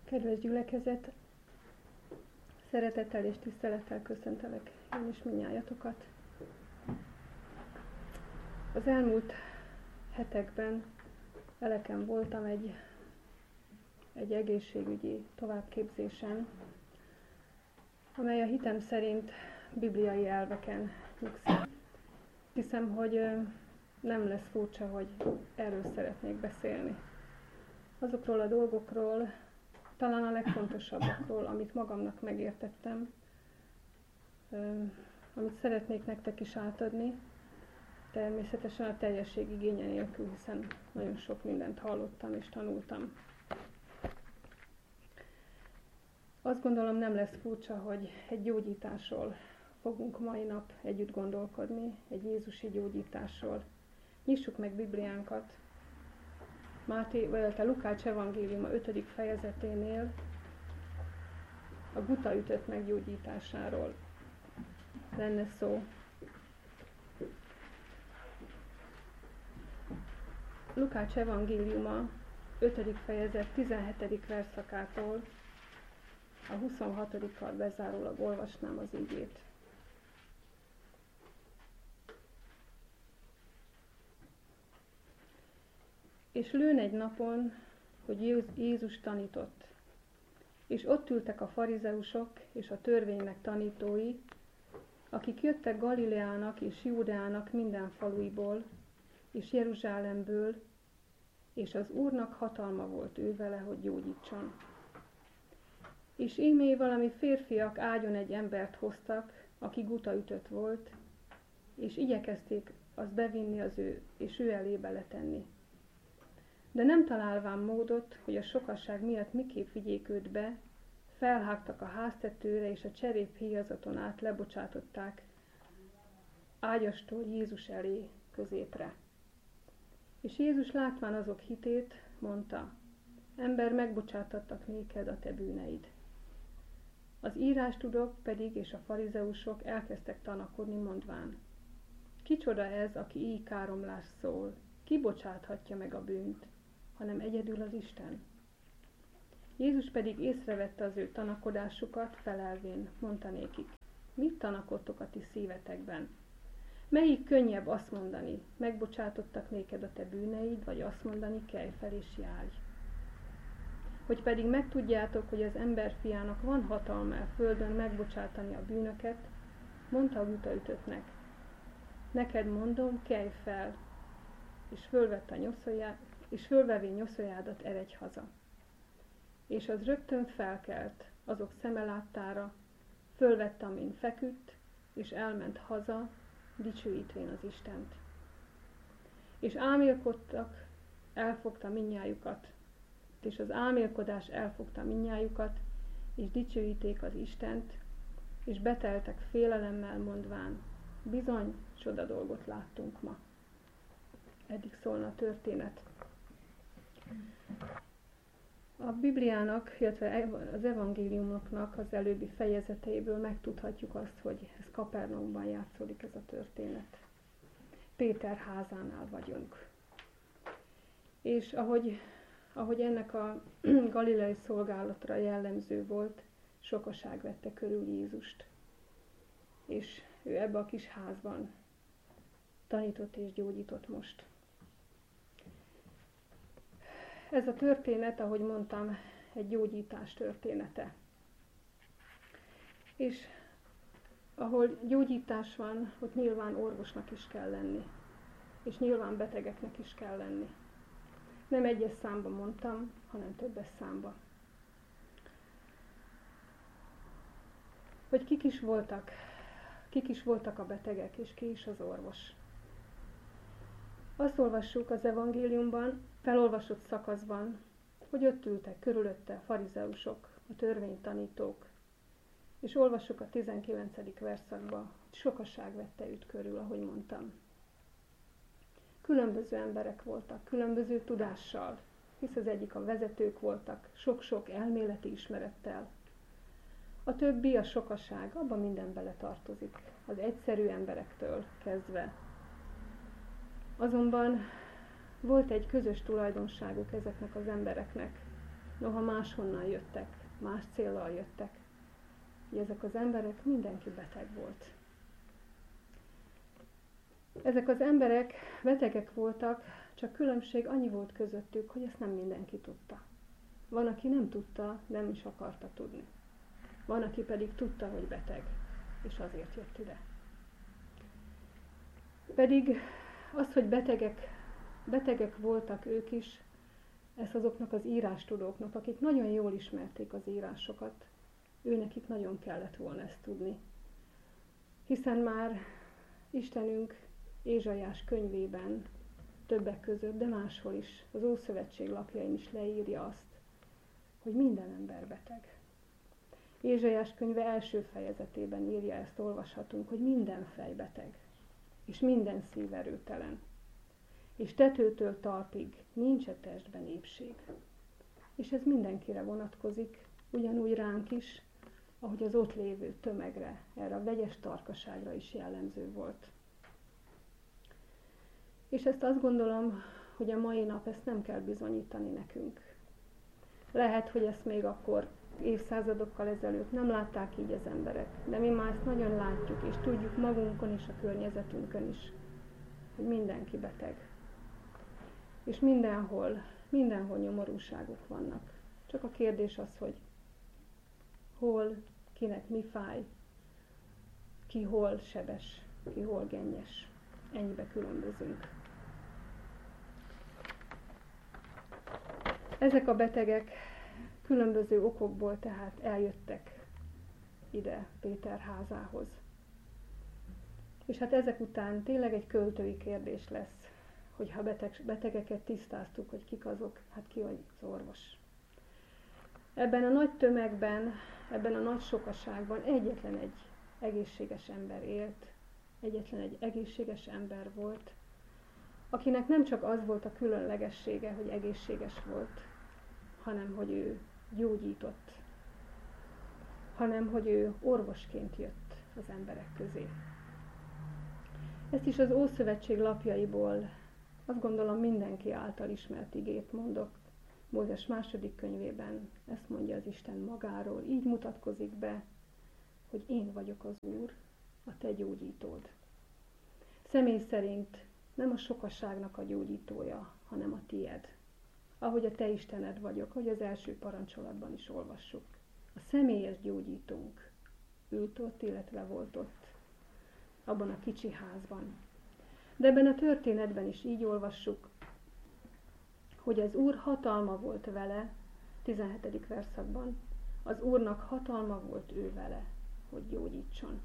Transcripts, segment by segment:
Kedves gyülekezet, szeretettel és tisztelettel köszöntelek én is mindnyájatokat. Az elmúlt hetekben Eleken voltam egy egészségügyi továbbképzésen, amely a hitem szerint bibliai elveken nyugszik. Hiszem, hogy nem lesz furcsa, hogy erről szeretnék beszélni. Azokról a dolgokról, talán a legfontosabbakról, amit magamnak megértettem, amit szeretnék nektek is átadni, természetesen a teljesség igénye nélkül, hiszen nagyon sok mindent hallottam és tanultam. Azt gondolom, nem lesz furcsa, hogy egy gyógyításról fogunk mai nap együtt gondolkodni, egy jézusi gyógyításról. Nyissuk meg Bibliánkat. A Lukács evangéliuma 5. fejezeténél a guta ütött meggyógyításáról lenne szó. Lukács evangéliuma 5. fejezet 17. versszakától a 26-kal bezárólag olvasnám az igét. És lőn egy napon, hogy Jézus tanított, és ott ültek a farizeusok és a törvénynek tanítói, akik jöttek Galileának és Júdeának minden faluiból, és Jeruzsálemből, és az Úrnak hatalma volt ő vele, hogy gyógyítson. És ímé valami férfiak ágyon egy embert hoztak, aki gutaütött volt, és igyekezték azt bevinni és ő elébe letenni. De nem találván módot, hogy a sokasság miatt miképp vigyék őt be, felhágtak a háztetőre, és a cseréphéjazaton át lebocsátották ágyastól Jézus elé középre. És Jézus látván azok hitét, mondta: ember, megbocsátattak néked a te bűneid. Az írástudók pedig és a farizeusok elkezdtek tanakodni, mondván: kicsoda ez, aki így káromlás szól, ki bocsáthatja meg a bűnt, hanem egyedül az Isten. Jézus pedig észrevette az ő tanakodásukat, felelvén mondta nékik: mit tanakodtok a ti szívetekben? Melyik könnyebb azt mondani, megbocsátottak néked a te bűneid, vagy azt mondani, kelj fel és járj? Hogy pedig megtudjátok, hogy az emberfiának van hatalma a földön megbocsátani a bűnöket, mondta a gutaütöttnek: neked mondom, kelj fel, és fölvevén nyoszoljádat eredj haza. És az rögtön felkelt, azok szeme láttára, fölvette, amin feküdt, és elment haza, dicsőítvén az Istent. És álmélkodtak, elfogta mindnyájukat, és az álmélkodás elfogta mindnyájukat, és dicsőíték az Istent, és beteltek félelemmel, mondván: bizony, csoda dolgot láttunk ma. Eddig szólna a történet. A Bibliának, illetve az evangéliumoknak az előbbi fejezeteiből megtudhatjuk azt, hogy ez Kapernaumban játszódik ez a történet. Péter házánál vagyunk. És ahogy ennek a galileai szolgálatra jellemző volt, sokaság vette körül Jézust. És ő ebbe a kis házban tanított és gyógyított most. Ez a történet, ahogy mondtam, egy gyógyítás története. És ahol gyógyítás van, ott nyilván orvosnak is kell lenni, és nyilván betegeknek is kell lenni. Nem egyes számba mondtam, hanem többes számba. Hogy kik is voltak a betegek, és ki is az orvos. Azt olvassuk az evangéliumban, felolvasott szakaszban, hogy ott ültek körülötte farizeusok, a törvénytanítók, és olvassuk a 19. verszakba, hogy sokaság vette őt körül, ahogy mondtam. Különböző emberek voltak, különböző tudással, hisz az egyik a vezetők voltak, sok-sok elméleti ismerettel. A többi, a sokaság, abban minden beletartozik, az egyszerű emberektől kezdve. Azonban volt egy közös tulajdonságuk ezeknek az embereknek. noha máshonnan jöttek, más céllal jöttek, hogy ezek az emberek, mindenki beteg volt. Ezek az emberek betegek voltak, csak különbség annyi volt közöttük, hogy ezt nem mindenki tudta. Van, aki nem tudta, nem is akarta tudni. Van, aki pedig tudta, hogy beteg, és azért jött ide. Pedig az, hogy betegek voltak ők is, ez azoknak az írástudóknak, akik nagyon jól ismerték az írásokat, őnekik nagyon kellett volna ezt tudni. Hiszen már Istenünk Ézsaiás könyvében többek között, de máshol is, az Ószövetség lapjain is leírja azt, hogy minden ember beteg. Ézsaiás könyve első fejezetében írja ezt, olvashatunk, hogy minden fej beteg, és minden szív erőtelen, és tetőtől talpig nincs a testben épség. És ez mindenkire vonatkozik, ugyanúgy ránk is, ahogy az ott lévő tömegre, erre a vegyes tarkaságra is jellemző volt. És ezt azt gondolom, hogy a mai nap ezt nem kell bizonyítani nekünk. Lehet, hogy ezt még akkor évszázadokkal ezelőtt nem látták így az emberek, de mi már ezt nagyon látjuk, és tudjuk magunkon és a környezetünkön is, hogy mindenki beteg. És mindenhol nyomorúságok vannak. Csak a kérdés az, hogy hol, kinek mi fáj, ki hol sebes, ki hol gennyes. Ennyibe különbözünk. Ezek a betegek különböző okokból tehát eljöttek ide Péter házához. És hát ezek után tényleg egy költői kérdés lesz, hogyha betegeket tisztáztuk, hogy kik azok, hát ki az orvos. Ebben a nagy tömegben, ebben a nagy sokaságban egyetlen egy egészséges ember élt, egyetlen egy egészséges ember volt, akinek nem csak az volt a különlegessége, hogy egészséges volt, hanem hogy ő gyógyított, hanem hogy ő orvosként jött az emberek közé. Ezt is az Ószövetség lapjaiból, azt gondolom mindenki által ismert igét mondok. Mózes 2. könyvében ezt mondja az Isten magáról, így mutatkozik be, hogy én vagyok az Úr, a te gyógyítód. Személy szerint nem a sokaságnak a gyógyítója, hanem a tied. Ahogy a te Istened vagyok, hogy az első parancsolatban is olvassuk. A személyes gyógyítónk ült ott, illetve volt ott, abban a kicsi házban. De ebben a történetben is így olvassuk, hogy az Úr hatalma volt vele, 17. verszakban, az Úrnak hatalma volt ő vele, hogy gyógyítson.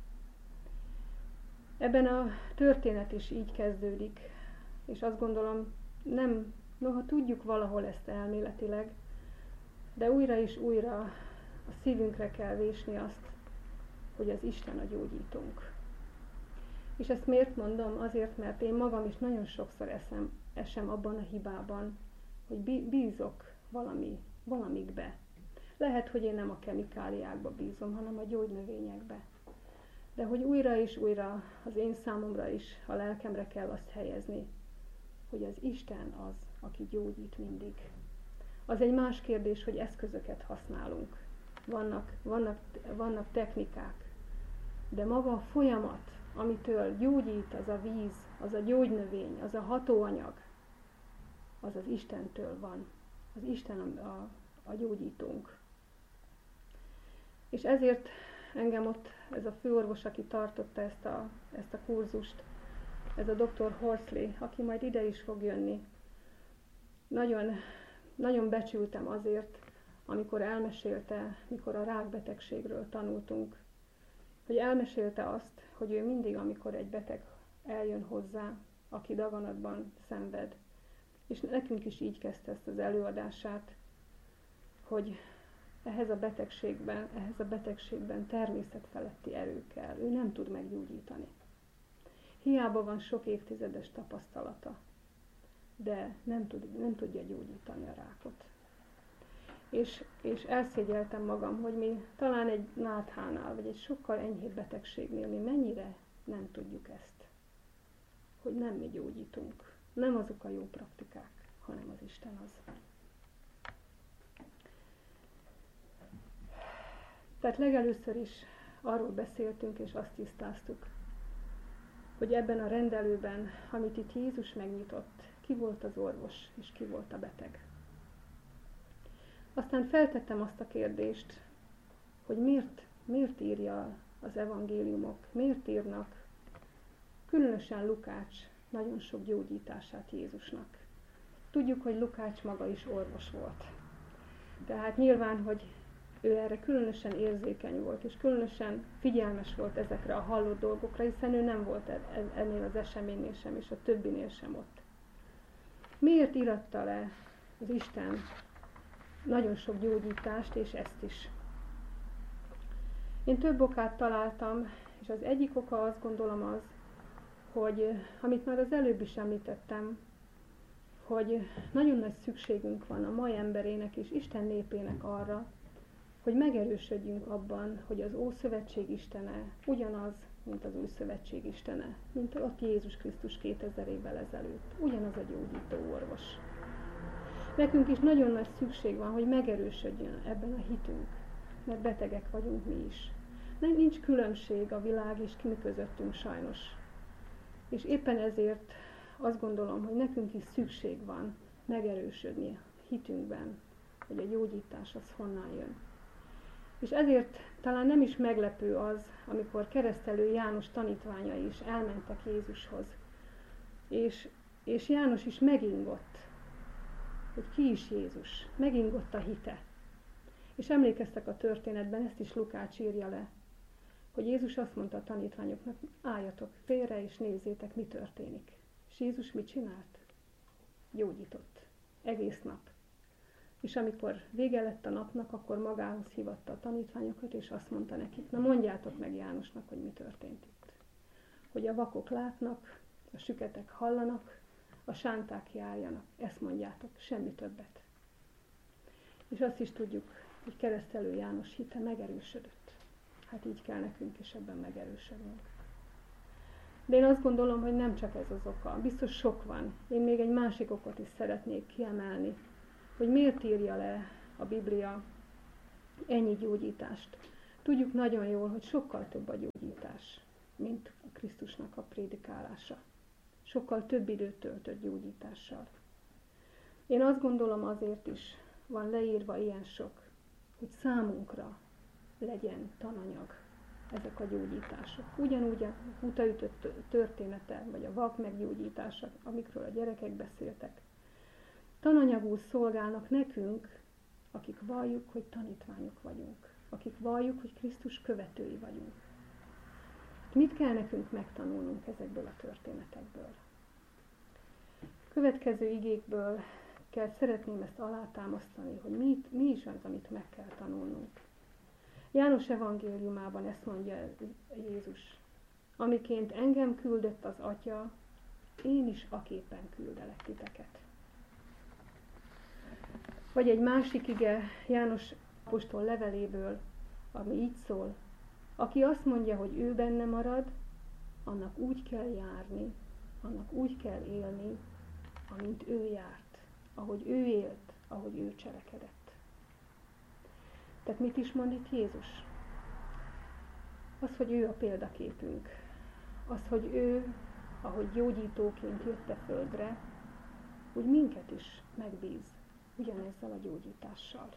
Ebben a történet is így kezdődik, és azt gondolom, noha tudjuk valahol ezt elméletileg, de újra és újra a szívünkre kell vésni azt, hogy az Isten a gyógyítónk. És ezt miért mondom? Azért, mert én magam is nagyon sokszor esem abban a hibában, hogy bízok valamikbe. Lehet, hogy én nem a kemikáliákba bízom, hanem a gyógynövényekbe. De hogy újra és újra az én számomra is, a lelkemre kell azt helyezni, hogy az Isten az, aki gyógyít mindig. Az egy más kérdés, hogy eszközöket használunk. Vannak technikák, de maga a folyamat, amitől gyógyít az a víz, az a gyógynövény, az a hatóanyag, az az Istentől van. Az Isten a gyógyítónk. És ezért engem ott ez a főorvos, aki tartotta ezt a kurzust, ez a dr. Horsley, aki majd ide is fog jönni. Nagyon, nagyon becsültem azért, amikor elmesélte, mikor a rákbetegségről tanultunk, hogy elmesélte azt, hogy ő mindig, amikor egy beteg eljön hozzá, aki daganatban szenved, és nekünk is így kezdte ezt az előadását, hogy ehhez a betegségben természetfeletti erő kell. Ő nem tud meggyógyítani. Hiába van sok évtizedes tapasztalata, de nem tudja gyógyítani a rákot. És elszégyeltem magam, hogy mi talán egy náthánál, vagy egy sokkal enyhébb betegségnél mi mennyire nem tudjuk ezt, hogy nem mi gyógyítunk. Nem azok a jó praktikák, hanem az Isten az. Tehát legelőször is arról beszéltünk és azt tisztáztuk, hogy ebben a rendelőben, amit itt Jézus megnyitott, ki volt az orvos és ki volt a beteg. Aztán feltettem azt a kérdést, hogy miért írja az evangéliumok, miért írnak, különösen Lukács nagyon sok gyógyítását Jézusnak. Tudjuk, hogy Lukács maga is orvos volt. Tehát nyilván, hogy ő erre különösen érzékeny volt, és különösen figyelmes volt ezekre a hallott dolgokra, hiszen ő nem volt ennél az eseménynél sem, és a többinél sem ott. Miért íratta le az Isten nagyon sok gyógyítást, és ezt is? Én több okát találtam, és az egyik oka azt gondolom az, hogy amit már az előbb is említettem, hogy nagyon nagy szükségünk van a mai emberének és Isten népének arra, hogy megerősödjünk abban, hogy az Ószövetség Istene ugyanaz, mint az Új Szövetség Istene, mint ott Jézus Krisztus 2000 évvel ezelőtt. Ugyanaz a gyógyító orvos. Nekünk is nagyon nagy szükség van, hogy megerősödjön ebben a hitünk, mert betegek vagyunk mi is. Nincs különbség a világ és mi közöttünk sajnos. És éppen ezért azt gondolom, hogy nekünk is szükség van megerősödni hitünkben, hogy a gyógyítás az honnan jön. És ezért talán nem is meglepő az, amikor keresztelő János tanítványai is elmentek Jézushoz. És János is megingott, hogy ki is Jézus. Megingott a hite. És emlékeztek a történetben, ezt is Lukács írja le, hogy Jézus azt mondta a tanítványoknak, álljatok félre és nézzétek, mi történik. És Jézus mit csinált? Gyógyított. Egész nap. És amikor vége lett a napnak, akkor magához hívatta a tanítványokat, és azt mondta nekik, na mondjátok meg Jánosnak, hogy mi történt itt. Hogy a vakok látnak, a süketek hallanak, a sánták járjanak. Ezt mondjátok, semmi többet. És azt is tudjuk, hogy keresztelő János hite megerősödött. Hát így kell nekünk is ebben megerősödnünk. De én azt gondolom, hogy nem csak ez az oka. Biztos sok van. Én még egy másik okot is szeretnék kiemelni, hogy miért írja le a Biblia ennyi gyógyítást. Tudjuk nagyon jól, hogy sokkal több a gyógyítás, mint a Krisztusnak a prédikálása. Sokkal több időt töltött gyógyítással. Én azt gondolom, azért is van leírva ilyen sok, hogy számunkra legyen tananyag ezek a gyógyítások. Ugyanúgy a hutaütött története, vagy a vak meggyógyítása, amikről a gyerekek beszéltek, tananyagul szolgálnak nekünk, akik valljuk, hogy tanítványok vagyunk, akik valljuk, hogy Krisztus követői vagyunk. Mit kell nekünk megtanulnunk ezekből a történetekből? Következő igékből szeretném ezt alátámasztani, hogy mi is az, amit meg kell tanulnunk. János evangéliumában ezt mondja Jézus, amiként engem küldött az Atya, én is aképpen küldelek titeket. Vagy egy másik ige János apostol leveléből, ami így szól, aki azt mondja, hogy ő benne marad, annak úgy kell járni, annak úgy kell élni, amint ő járt, ahogy ő élt, ahogy ő cselekedett. Tehát mit is mond itt Jézus? Az, hogy ő a példaképünk. Az, hogy ő, ahogy gyógyítóként jött a földre, úgy minket is megbíz ugyanezzel a gyógyítással.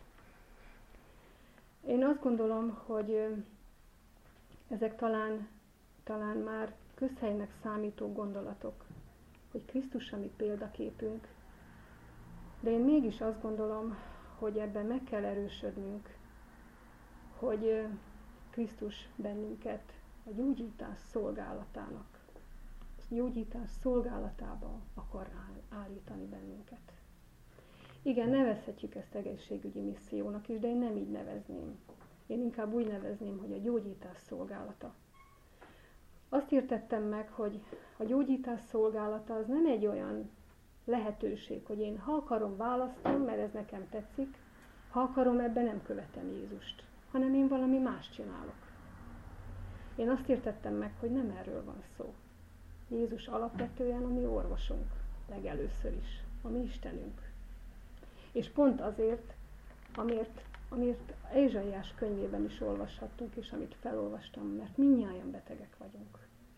Én azt gondolom, hogy ezek talán már közhelynek számító gondolatok, hogy Krisztus a mi példaképünk, de én mégis azt gondolom, hogy ebben meg kell erősödnünk, hogy Krisztus bennünket a gyógyítás szolgálatának, a gyógyítás szolgálatába akar állítani bennünket. Igen, nevezhetjük ezt egészségügyi missziónak is, de én nem így nevezném. Én inkább úgy nevezném, hogy a gyógyítás szolgálata. Azt értettem meg, hogy a gyógyítás szolgálata az nem egy olyan lehetőség, hogy én ha akarom választom, mert ez nekem tetszik, ha akarom, ebben nem követem Jézust, hanem én valami más csinálok. Én azt értettem meg, hogy nem erről van szó. Jézus alapvetően a mi orvosunk, legelőször is, a mi Istenünk. És pont azért, amiért amit Ézsaiás könyvében is olvashattunk, és amit felolvastam, mert mindnyájan betegek vagyunk.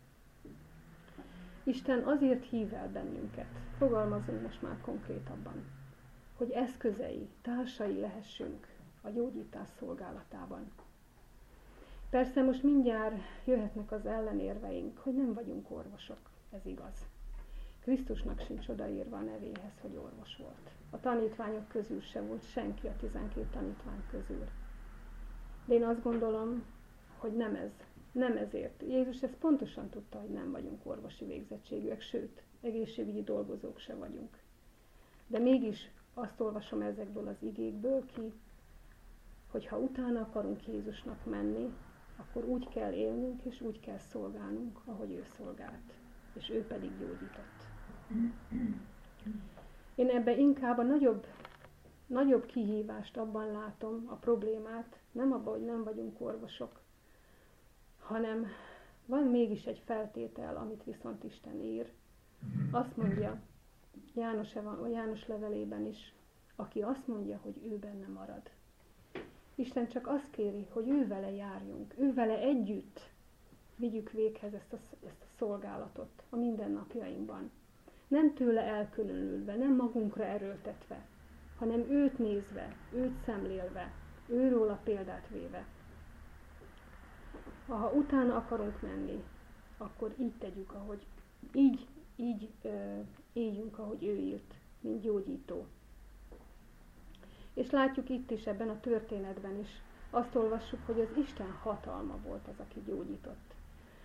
Isten azért hív el bennünket, fogalmazunk most már konkrétabban, hogy eszközei, társai lehessünk a gyógyítás szolgálatában. Persze most mindjárt jöhetnek az ellenérveink, hogy nem vagyunk orvosok, ez igaz. Krisztusnak sincs odaírva a nevéhez, hogy orvos volt. A tanítványok közül se volt senki a 12 tanítvány közül. De én azt gondolom, hogy nem ezért. Jézus ezt pontosan tudta, hogy nem vagyunk orvosi végzettségűek, sőt, egészségügyi dolgozók se vagyunk. De mégis azt olvasom ezekből az igékből ki, hogy ha utána akarunk Jézusnak menni, akkor úgy kell élnünk, és úgy kell szolgálnunk, ahogy ő szolgált, és ő pedig gyógyított. Én ebben inkább a nagyobb kihívást abban látom, a problémát, nem abban, hogy nem vagyunk orvosok, hanem van mégis egy feltétel, amit viszont Isten ír. Azt mondja János levelében is, aki azt mondja, hogy ő benne marad. Isten csak azt kéri, hogy ő vele járjunk, ő vele együtt vigyük véghez ezt a szolgálatot a mindennapjainkban. Nem tőle elkülönülve, nem magunkra erőltetve, hanem őt nézve, őt szemlélve, őról a példát véve. Ha utána akarunk menni, akkor így tegyük, ahogy így éljünk, ahogy ő írt, mint gyógyító. És látjuk itt is, ebben a történetben is, azt olvassuk, hogy az Isten hatalma volt az, aki gyógyított.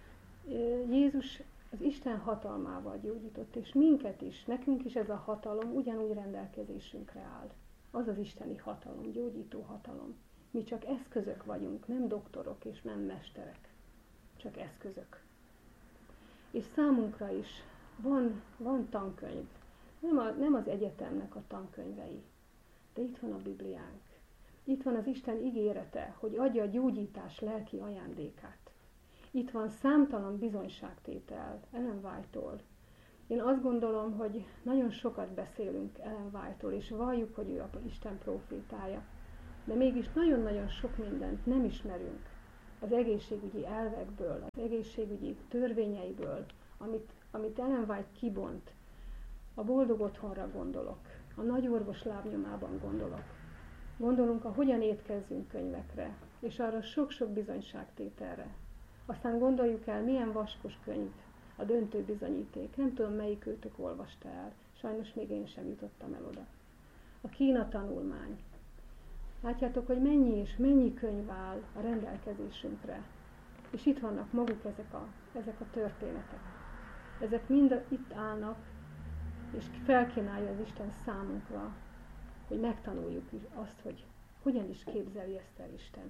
Jézus az Isten hatalmával gyógyított, és minket is, nekünk is ez a hatalom ugyanúgy rendelkezésünkre áll. Az az isteni hatalom, gyógyító hatalom. Mi csak eszközök vagyunk, nem doktorok és nem mesterek, csak eszközök. És számunkra is van tankönyv, nem az egyetemnek a tankönyvei, de itt van a Bibliánk. Itt van az Isten ígérete, hogy adja a gyógyítás lelki ajándékát. Itt van számtalan bizonyságtétel Ellen White-tól. Én azt gondolom, hogy nagyon sokat beszélünk Ellen White-tól, és valljuk, hogy ő az Isten prófétája. De mégis nagyon-nagyon sok mindent nem ismerünk az egészségügyi elvekből, az egészségügyi törvényeiből, amit Ellen White kibont. A boldog otthonra gondolok, a nagy orvos lábnyomában gondolok. Gondolunk a hogyan étkezzünk könyvekre, és arra sok-sok bizonyságtételre. Aztán gondoljuk el, milyen vaskos könyv a döntő bizonyíték. Nem tudom, melyik őtök olvasta el. Sajnos még én sem jutottam el oda. A Kína tanulmány. Látjátok, hogy mennyi és mennyi könyv áll a rendelkezésünkre. És itt vannak maguk ezek a történetek. Ezek mind itt állnak, és felkínálja az Isten számunkra, hogy megtanuljuk azt, hogy hogyan is képzeli ezt el Isten.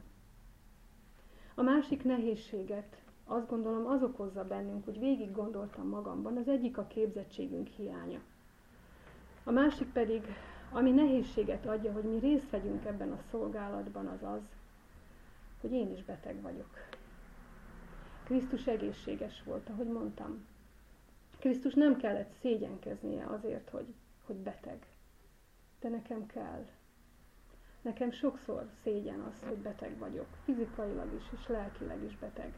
A másik nehézséget azt gondolom az okozza bennünk, hogy végig gondoltam magamban, az egyik a képzettségünk hiánya. A másik pedig, ami nehézséget adja, hogy mi részt vegyünk ebben a szolgálatban, az az, hogy én is beteg vagyok. Krisztus egészséges volt, ahogy mondtam. Krisztus nem kellett szégyenkeznie azért, hogy beteg. De nekem kell. Nekem sokszor szégyen az, hogy beteg vagyok. Fizikailag is, és lelkileg is beteg.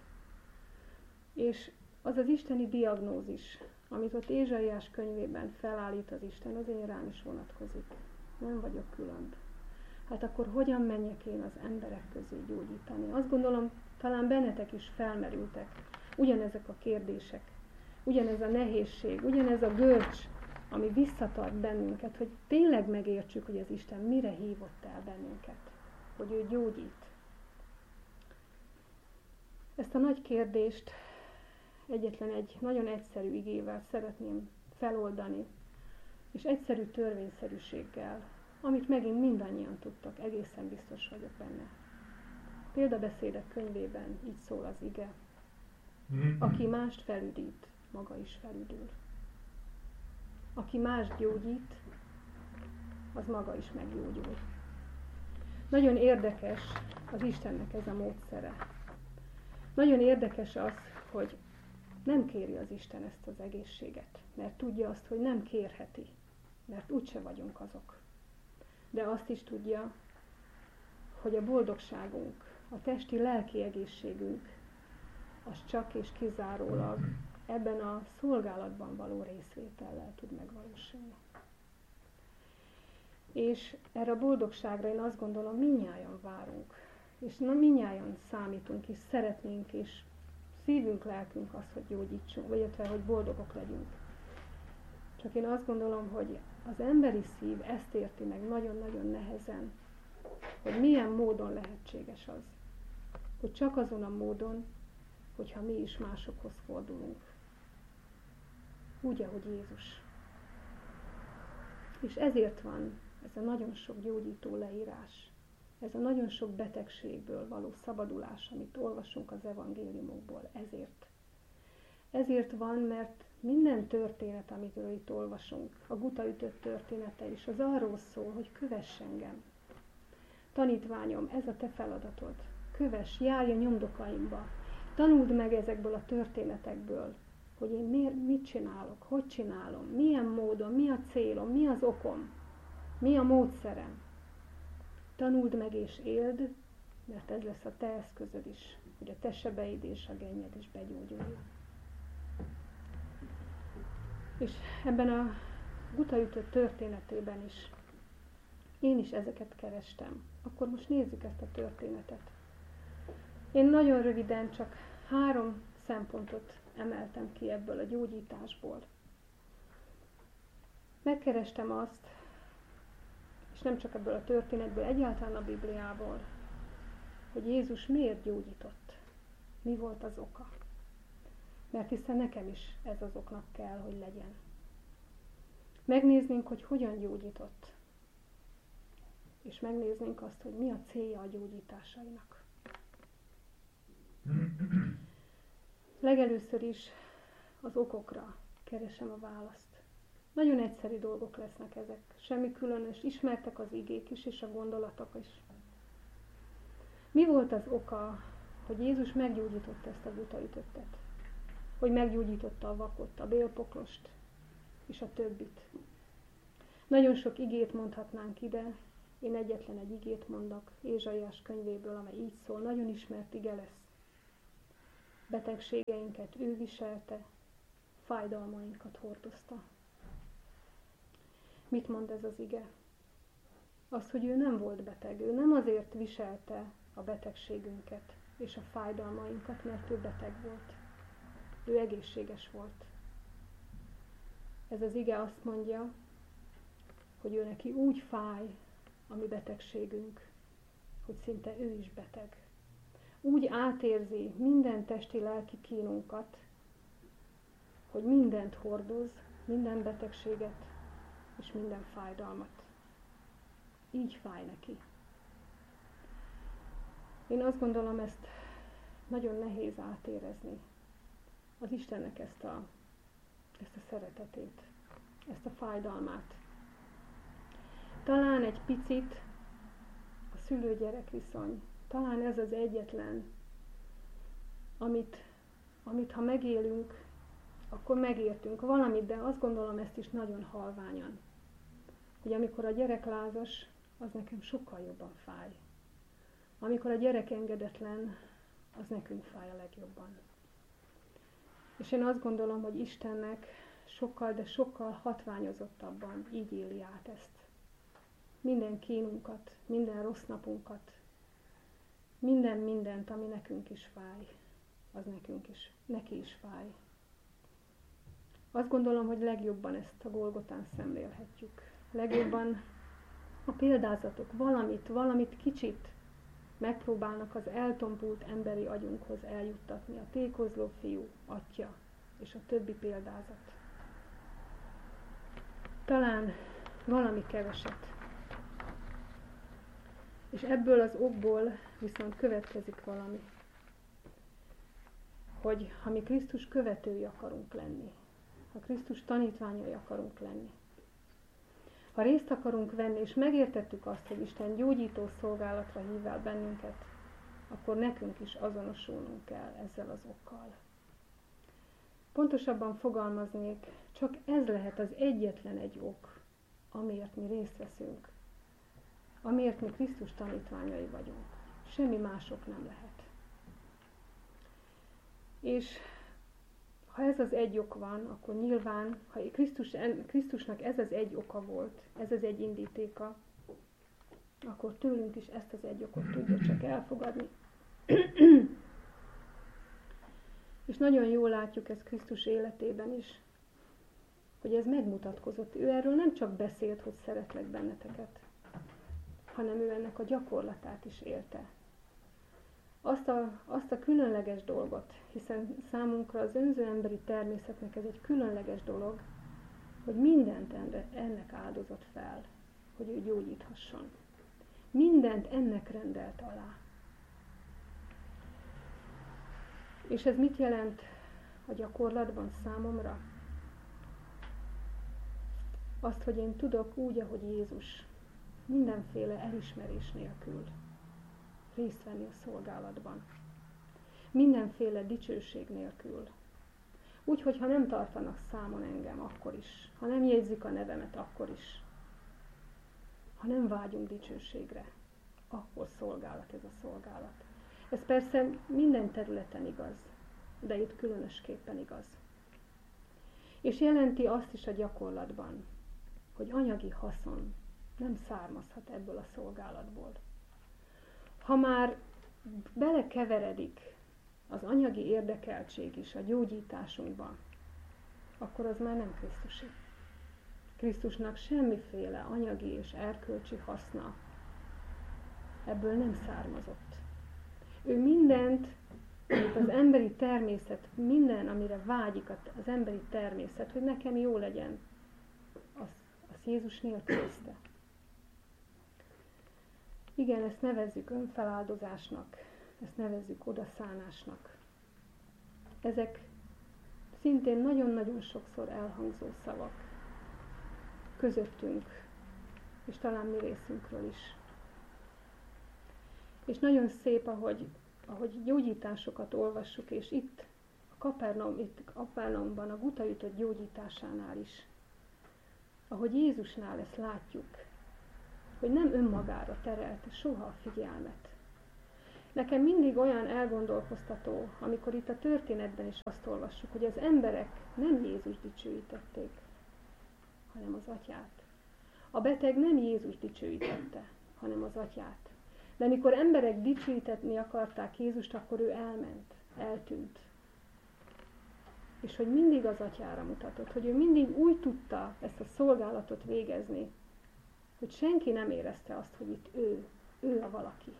És az az isteni diagnózis, amit ott Ézsaiás könyvében felállít az Isten, az én rám is vonatkozik. Nem vagyok különb. Hát akkor hogyan menjek én az emberek közé gyógyítani? Azt gondolom, talán bennetek is felmerültek ugyanezek a kérdések, ugyanez a nehézség, ugyanez a görcs, ami visszatart bennünket, hogy tényleg megértsük, hogy az Isten mire hívott el bennünket, hogy ő gyógyít. Ezt a nagy kérdést egyetlen egy nagyon egyszerű igével szeretném feloldani, és egyszerű törvényszerűséggel, amit megint mindannyian tudtak, egészen biztos vagyok benne. Példabeszédek könyvében így szól az ige. Aki mást felüdít, maga is felüdül. Aki mást gyógyít, az maga is meggyógyul. Nagyon érdekes az Istennek ez a módszere. Nagyon érdekes az, hogy nem kéri az Isten ezt az egészséget, mert tudja azt, hogy nem kérheti, mert úgyse vagyunk azok. De azt is tudja, hogy a boldogságunk, a testi-lelki egészségünk, az csak és kizárólag ebben a szolgálatban való részvétellel tud megvalósulni. És erre a boldogságra én azt gondolom, mindnyájan várunk, és mindnyájan számítunk, és szeretnénk, és szívünk, lelkünk az, hogy gyógyítsunk, vagy hogy boldogok legyünk. Csak én azt gondolom, hogy az emberi szív ezt érti meg nagyon-nagyon nehezen, hogy milyen módon lehetséges az. Hogy csak azon a módon, hogyha mi is másokhoz fordulunk. Úgy, ahogy Jézus. És ezért van ez a nagyon sok gyógyító leírás, ez a nagyon sok betegségből való szabadulás, amit olvasunk az evangéliumokból. Ezért van, mert minden történet, amit itt olvasunk, a gutaütött története is, az arról szól, hogy kövess engem. Tanítványom, ez a te feladatod. Kövess, járj a nyomdokaimba. Tanuld meg ezekből a történetekből, hogy én mit csinálok, hogy csinálom, milyen módon, mi a célom, mi az okom, mi a módszerem. Tanuld meg és éld, mert ez lesz a te eszközöd is, hogy a te sebeid és a gennyed is begyógyuljon. És ebben a gutaütött történetében is én is ezeket kerestem. Akkor most nézzük ezt a történetet. Én nagyon röviden csak 3 szempontot emeltem ki ebből a gyógyításból. Megkerestem azt, és nem csak ebből a történetből, egyáltalán a Bibliából, hogy Jézus miért gyógyított. Mi volt az oka? Mert hiszen nekem is ez az oknak kell, hogy legyen. Megnéznénk, hogy hogyan gyógyított. És megnéznénk azt, hogy mi a célja a gyógyításainak. Legelőször is az okokra keresem a választ. Nagyon egyszerű dolgok lesznek ezek. Semmi különös. Ismertek az igék is, és a gondolatok is. Mi volt az oka, hogy Jézus meggyógyította ezt a gutaütöttet? Hogy meggyógyította a vakot, a bélpoklost, és a többit. Nagyon sok igét mondhatnánk ide. Én egyetlen egy igét mondok Ézsaiás könyvéből, amely így szól. Nagyon ismert ige lesz. Betegségeinket ő viselte, fájdalmainkat hordozta. Mit mond ez az ige? Azt, hogy ő nem volt beteg, ő nem azért viselte a betegségünket és a fájdalmainkat, mert ő beteg volt. Ő egészséges volt. Ez az ige azt mondja, hogy ő neki úgy fáj a mi betegségünk, hogy szinte ő is beteg. Úgy átérzi minden testi-lelki kínunkat, hogy mindent hordoz, minden betegséget és minden fájdalmat. Így fáj neki. Én azt gondolom, ezt nagyon nehéz átérezni. Az Istennek ezt a szeretetét, ezt a fájdalmát. Talán egy picit a szülő-gyerek viszony, talán ez az egyetlen, amit ha megélünk, akkor megértünk valamit, de azt gondolom ezt is nagyon halványan. Hogy amikor a gyerek lázas, az nekem sokkal jobban fáj. Amikor a gyerek engedetlen, az nekünk fáj a legjobban. És én azt gondolom, hogy Istennek sokkal, de sokkal hatványozottabban így éli át ezt. Minden kínunkat, minden rossz napunkat, mindent, ami nekünk is fáj, az neki is fáj. Azt gondolom, hogy legjobban ezt a Golgotán szemlélhetjük. Legjobban a példázatok valamit kicsit megpróbálnak az eltompult emberi agyunkhoz eljuttatni. A tékozló fiú, atya és a többi példázat. Talán valami keveset. És ebből az okból viszont következik valami. Hogy ha mi Krisztus követői akarunk lenni, ha Krisztus tanítványai akarunk lenni, ha részt akarunk venni, és megértettük azt, hogy Isten gyógyító szolgálatra hív el bennünket, akkor nekünk is azonosulnunk kell ezzel az okkal. Pontosabban fogalmaznék, csak ez lehet az egyetlen egy ok, amiért mi részt veszünk amiért mi Krisztus tanítványai vagyunk. Semmi mások nem lehet. És ha ez az egy ok van, akkor nyilván, ha Krisztusnak ez az egy oka volt, ez az egy indítéka, akkor tőlünk is ezt az egy okot tudja csak elfogadni. És nagyon jól látjuk ezt Krisztus életében is, hogy ez megmutatkozott. Ő erről nem csak beszélt, hogy szeretlek benneteket, hanem ő ennek a gyakorlatát is élte. Azt a különleges dolgot, hiszen számunkra az önző emberi természetnek ez egy különleges dolog, hogy mindent ennek áldozott fel, hogy ő gyógyíthasson. Mindent ennek rendelt alá. És ez mit jelent a gyakorlatban számomra? Azt, hogy én tudok úgy, ahogy Jézus, mindenféle elismerés nélkül részt venni a szolgálatban. Mindenféle dicsőség nélkül. Úgy, hogyha nem tartanak számon engem, akkor is. Ha nem jegyzik a nevemet, akkor is. Ha nem vágyunk dicsőségre, akkor szolgálat ez a szolgálat. Ez persze minden területen igaz, de itt különösképpen igaz. És jelenti azt is a gyakorlatban, hogy anyagi haszon nem származhat ebből a szolgálatból. Ha már belekeveredik az anyagi érdekeltség is a gyógyításunkban, akkor az már nem Krisztusi. Krisztusnak semmiféle anyagi és erkölcsi haszna ebből nem származott. Ő mindent, amit az emberi természet, minden, amire vágyik az emberi természet, hogy nekem jó legyen, azt Jézus nélkülözte. Igen, ezt nevezzük önfeláldozásnak, ezt nevezzük odaszánásnak. Ezek szintén nagyon-nagyon sokszor elhangzó szavak közöttünk, és talán mi részünkről is. És nagyon szép, ahogy gyógyításokat olvassuk, és itt Kapernaumban a gutaütött gyógyításánál is, ahogy Jézusnál ezt látjuk, hogy nem önmagára terelte soha a figyelmet. Nekem mindig olyan elgondolkoztató, amikor itt a történetben is azt olvassuk, hogy az emberek nem Jézus dicsőítették, hanem az Atyát. A beteg nem Jézus dicsőítette, hanem az Atyát. De amikor emberek dicsőítetni akarták Jézust, akkor ő eltűnt. És hogy mindig az Atyára mutatott, hogy ő mindig úgy tudta ezt a szolgálatot végezni, hogy senki nem érezte azt, hogy itt ő a valaki.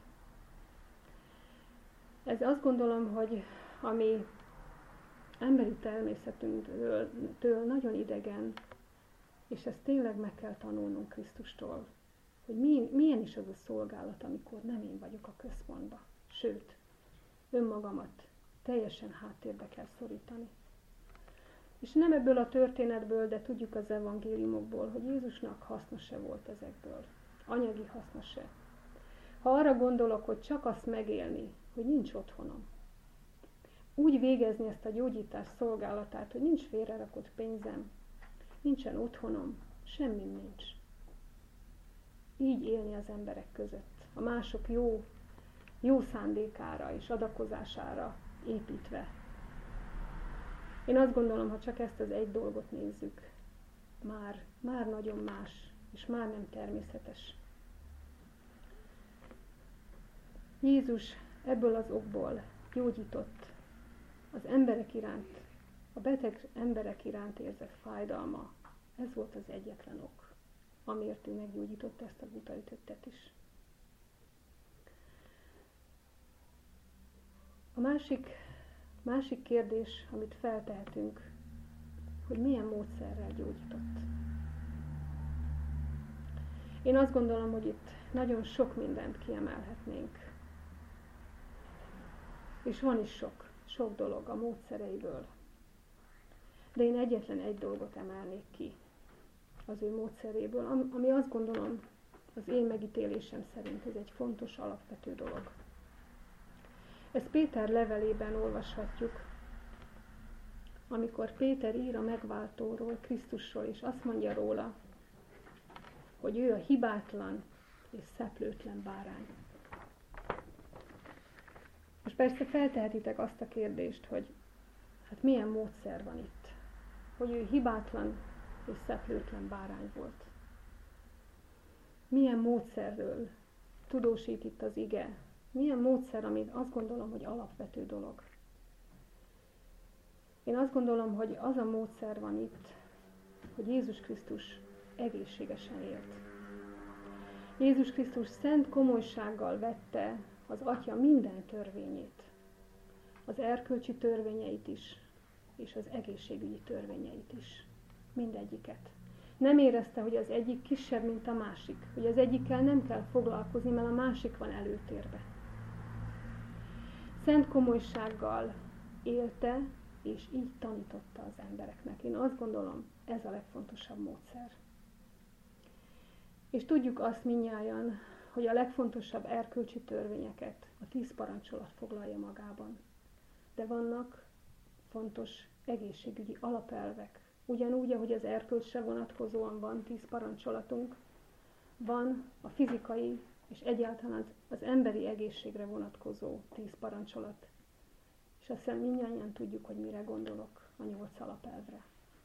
Ez azt gondolom, hogy ami emberi természetünktől nagyon idegen, és ezt tényleg meg kell tanulnunk Krisztustól, hogy milyen is az a szolgálat, amikor nem én vagyok a központban. Sőt, önmagamat teljesen háttérbe kell szorítani. És nem ebből a történetből, de tudjuk az evangéliumokból, hogy Jézusnak haszna se volt ezekből. Anyagi haszna se. Ha arra gondolok, hogy csak azt megélni, hogy nincs otthonom. Úgy végezni ezt a gyógyítás szolgálatát, hogy nincs félrerakott pénzem, nincsen otthonom, semmim nincs. Így élni az emberek között, a mások jó szándékára és adakozására építve. Én azt gondolom, ha csak ezt az egy dolgot nézzük, már nagyon más, és már nem természetes. Jézus ebből az okból gyógyított az emberek iránt, a beteg emberek iránt érzett fájdalma. Ez volt az egyetlen ok, amiért ő meggyógyította ezt a gutaütöttet is. A másik kérdés, amit feltehetünk, hogy milyen módszerrel gyógyított. Én azt gondolom, hogy itt nagyon sok mindent kiemelhetnénk. És van is sok dolog a módszereiből. De én egyetlen egy dolgot emelnék ki az ő módszeréből, ami azt gondolom, az én megítélésem szerint ez egy fontos, alapvető dolog. Ezt Péter levelében olvashatjuk, amikor Péter ír a megváltóról, Krisztusról, és azt mondja róla, hogy ő a hibátlan, és szeplőtlen bárány. Most persze feltehetitek azt a kérdést, hogy hát milyen módszer van itt, hogy ő hibátlan és szeplőtlen bárány volt. Milyen módszerről tudósít itt az ige? Milyen módszer, amit azt gondolom, hogy alapvető dolog? Én azt gondolom, hogy az a módszer van itt, hogy Jézus Krisztus egészségesen élt. Jézus Krisztus szent komolysággal vette az Atya minden törvényét, az erkölcsi törvényeit is, és az egészségügyi törvényeit is. Mindegyiket. Nem érezte, hogy az egyik kisebb, mint a másik, hogy az egyikkel nem kell foglalkozni, mert a másik van előtérbe. Szent komolysággal élte, és így tanította az embereknek. Én azt gondolom, ez a legfontosabb módszer. És tudjuk azt mindnyájan, hogy a legfontosabb erkölcsi törvényeket a 10 parancsolat foglalja magában. De vannak fontos egészségügyi alapelvek. Ugyanúgy, ahogy az erkölcsre vonatkozóan van 10 parancsolatunk, van a fizikai és egyáltalán az emberi egészségre vonatkozó 10 parancsolat. És azt hiszem mindnyájan tudjuk, hogy mire gondolok a 8 alapelvre.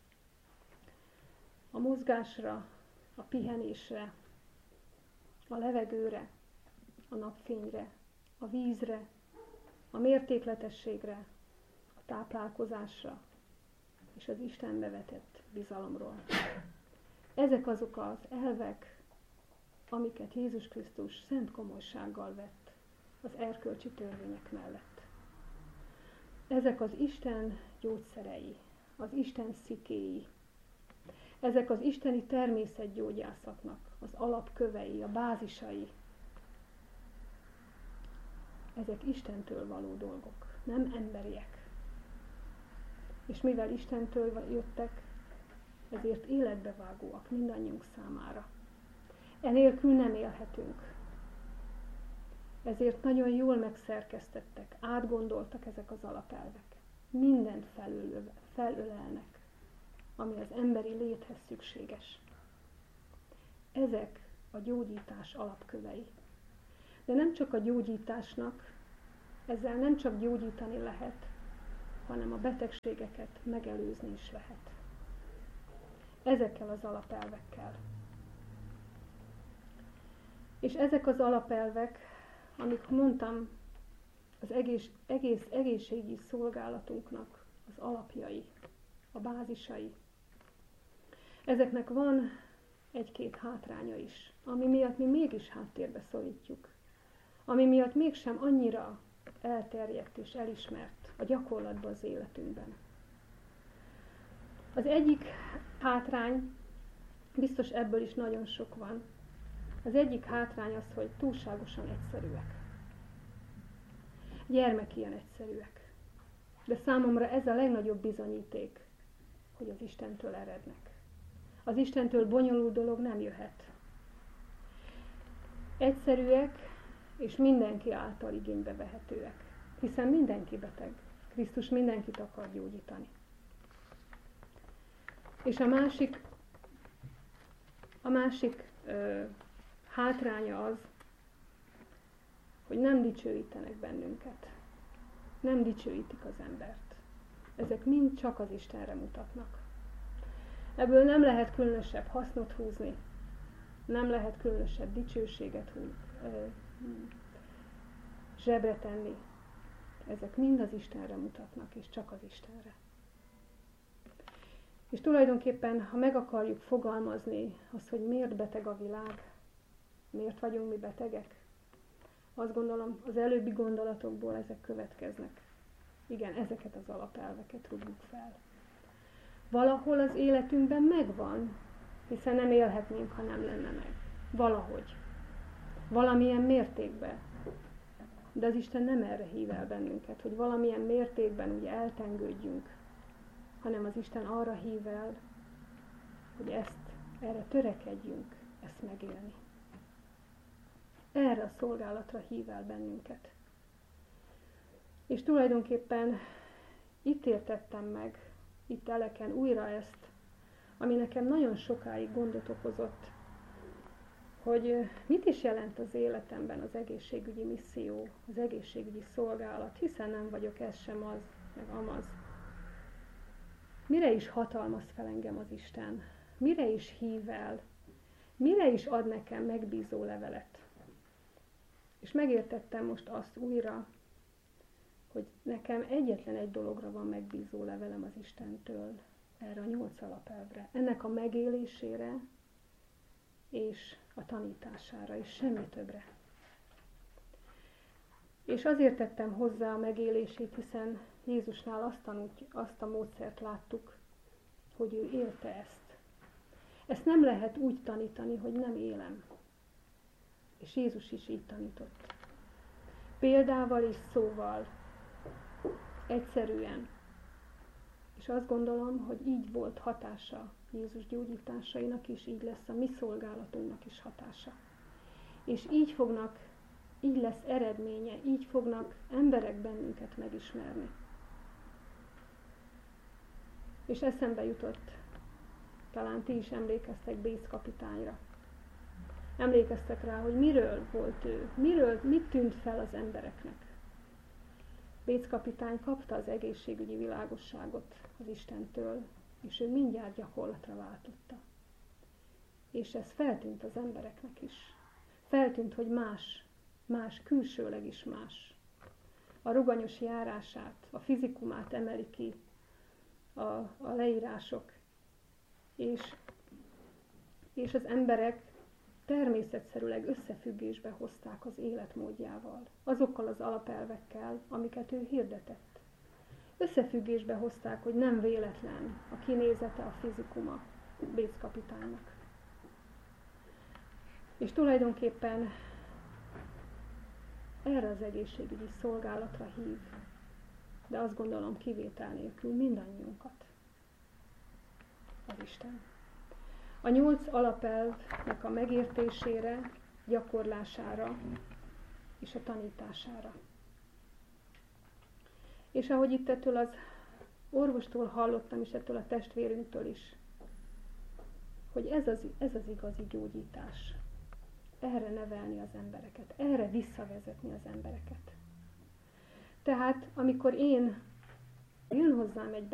A mozgásra, a pihenésre, a levegőre, a napfényre, a vízre, a mértékletességre, a táplálkozásra és az Istenbe vetett bizalomról. Ezek azok az elvek, amiket Jézus Krisztus szent komolysággal vett az erkölcsi törvények mellett. Ezek az Isten gyógyszerei, az Isten szikéi, ezek az isteni természetgyógyászatnak az alapkövei, a bázisai. Ezek Istentől való dolgok, nem emberiek. És mivel Istentől jöttek, ezért életbevágóak mindannyiunk számára. Enélkül nem élhetünk. Ezért nagyon jól megszerkesztettek, átgondoltak ezek az alapelvek. Mindent felölelnek, ami az emberi léthez szükséges. Ezek a gyógyítás alapkövei. De nem csak a gyógyításnak, ezzel nem csak gyógyítani lehet, hanem a betegségeket megelőzni is lehet. Ezekkel az alapelvekkel. És ezek az alapelvek, amik mondtam, az egész egészségügyi szolgálatunknak az alapjai, a bázisai. Ezeknek van egy-két hátránya is, ami miatt mi mégis háttérbe szorítjuk. Ami miatt mégsem annyira elterjedt és elismert a gyakorlatban az életünkben. Az egyik hátrány, biztos ebből is nagyon sok van, az egyik hátrány az, hogy túlságosan egyszerűek. Gyermek ilyen egyszerűek. De számomra ez a legnagyobb bizonyíték, hogy az Istentől erednek. Az Istentől bonyolult dolog nem jöhet. Egyszerűek és mindenki által igénybe vehetőek. Hiszen mindenki beteg. Krisztus mindenkit akar gyógyítani. És a másik hátránya az, hogy nem dicsőítenek bennünket. Nem dicsőítik az embert. Ezek mind csak az Istenre mutatnak. Ebből nem lehet különösebb hasznot húzni, nem lehet különösebb dicsőséget zsebre tenni. Ezek mind az Istenre mutatnak, és csak az Istenre. És tulajdonképpen, ha meg akarjuk fogalmazni azt, hogy miért beteg a világ, miért vagyunk mi betegek, azt gondolom, az előbbi gondolatokból ezek következnek. Igen, ezeket az alapelveket rúgjuk fel. Valahol az életünkben megvan, hiszen nem élhetnénk, ha nem lenne meg. Valahogy. Valamilyen mértékben. De az Isten nem erre hív el bennünket, hogy valamilyen mértékben ugye eltengődjünk, hanem az Isten arra hív el, hogy erre törekedjünk, ezt megélni. Erre a szolgálatra hív el bennünket. És tulajdonképpen itt értettem meg, itt Eleken újra ezt, ami nekem nagyon sokáig gondot okozott, hogy mit is jelent az életemben az egészségügyi misszió, az egészségügyi szolgálat, hiszen nem vagyok ez sem az, meg amaz. Mire is hatalmaz fel engem az Isten? Mire is hív el? Mire is ad nekem megbízó levelet? És megértettem most azt újra, hogy nekem egyetlen egy dologra van megbízó levelem az Istentől, erre a 8 alapelvre. Ennek a megélésére és a tanítására, és semmi többre. És azért tettem hozzá a megélését, hiszen Jézusnál azt a módszert láttuk, hogy ő élte ezt. Ezt nem lehet úgy tanítani, hogy nem élem. És Jézus is így tanított. Példával és szóval, egyszerűen. És azt gondolom, hogy így volt hatása Jézus gyógyításainak, és így lesz a mi szolgálatunknak is hatása. És így lesz eredménye, így fognak emberek bennünket megismerni. És eszembe jutott, talán ti is emlékeztek Bész kapitányra. Emlékeztek rá, hogy miről volt ő, mit tűnt fel az embereknek. Bész kapitány kapta az egészségügyi világosságot az Istentől, és ő mindjárt gyakorlatra váltotta. És ez feltűnt az embereknek is. Feltűnt, hogy más, külsőleg is más. A ruganyos járását, a fizikumát emeli ki a leírások, és az emberek természetszerűleg összefüggésbe hozták az életmódjával, azokkal az alapelvekkel, amiket ő hirdetett. Összefüggésbe hozták, hogy nem véletlen a kinézete, a fizikuma Bész kapitánynak. És tulajdonképpen erre az egészségügyi szolgálatra hív, de azt gondolom kivétel nélkül mindannyiunkat az Isten. A 8 alapelvnek a megértésére, gyakorlására és a tanítására. És ahogy itt ettől az orvostól hallottam, és ettől a testvérünktől is, hogy ez az igazi gyógyítás. Erre nevelni az embereket, erre visszavezetni az embereket. Tehát, amikor jön hozzám egy